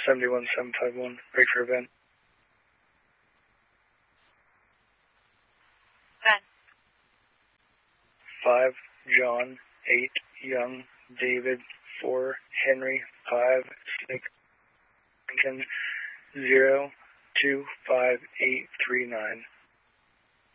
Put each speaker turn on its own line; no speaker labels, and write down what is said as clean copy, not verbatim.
71751, break for event.
Ben.
5, John, 8, Young, David, 4, Henry, 5, 6, Lincoln, 0, 2, 5, 8, 3, 9.